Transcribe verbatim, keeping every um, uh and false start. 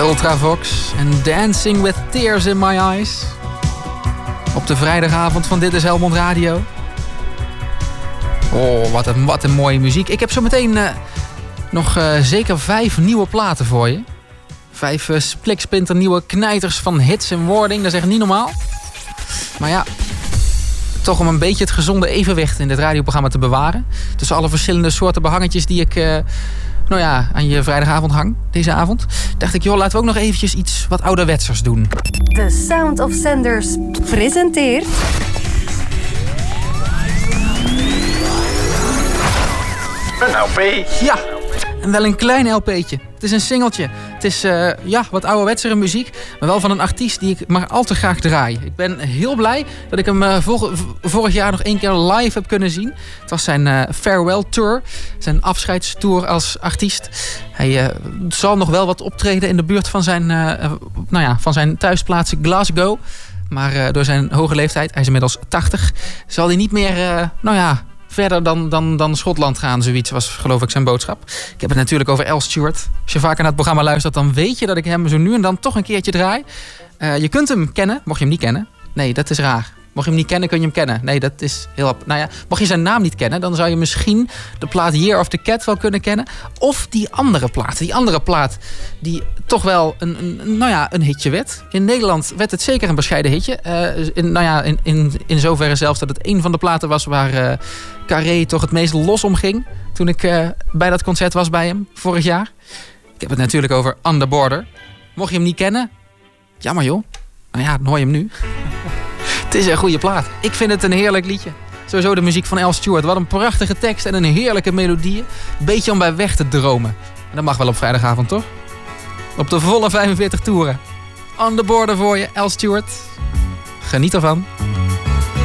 Ultravox en Dancing with Tears in My Eyes. Op de vrijdagavond van Dit is Helmond Radio. Oh, wat een, wat een mooie muziek. Ik heb zo meteen uh, nog uh, zeker vijf nieuwe platen voor je. Vijf uh, spliksplinter nieuwe knijters van hits en wording. Dat is echt niet normaal. Maar ja, toch om een beetje het gezonde evenwicht in dit radioprogramma te bewaren. Tussen alle verschillende soorten behangetjes die ik uh, nou ja, aan je vrijdagavond hang. Deze avond. Dacht ik, joh, laten we ook nog eventjes iets wat ouderwetsers doen. The Sound of Sanders presenteert... Een L P. Ja, en wel een klein L P'tje. Het is een singeltje. Het is uh, ja, wat ouderwetsere muziek, maar wel van een artiest die ik maar al te graag draai. Ik ben heel blij dat ik hem uh, vor- vorig jaar nog één keer live heb kunnen zien. Het was zijn uh, farewell tour, zijn afscheidstour als artiest. Hij uh, zal nog wel wat optreden in de buurt van zijn, uh, uh, nou ja, van zijn thuisplaats Glasgow. Maar uh, door zijn hoge leeftijd, hij is inmiddels tachtig, zal hij niet meer, uh, nou ja... verder dan, dan, dan Schotland gaan, zoiets was geloof ik zijn boodschap. Ik heb het natuurlijk over Al Stewart. Als je vaker naar het programma luistert, dan weet je dat ik hem zo nu en dan toch een keertje draai. Uh, je kunt hem kennen, mocht je hem niet kennen. Nee, dat is raar. Mocht je hem niet kennen, kun je hem kennen. Nee, dat is heel... Nou ja, mocht je zijn naam niet kennen, dan zou je misschien de plaat Year of the Cat wel kunnen kennen. Of die andere plaat. Die andere plaat die toch wel een, een, nou ja, een hitje werd. In Nederland werd het zeker een bescheiden hitje. Uh, in, nou ja, in, in, in zoverre zelfs dat het een van de platen was waar uh, Carré toch het meest los om ging. Toen ik uh, bij dat concert was bij hem, vorig jaar. Ik heb het natuurlijk over On The Border. Mocht je hem niet kennen, jammer joh. Nou ja, dan hoor je hem nu. Het is een goede plaat. Ik vind het een heerlijk liedje. Sowieso de muziek van Al Stewart. Wat een prachtige tekst en een heerlijke melodie. Beetje om bij weg te dromen. En dat mag wel op vrijdagavond, toch? Op de volle vijfenveertig toeren. On The Border voor je, Al Stewart. Geniet ervan.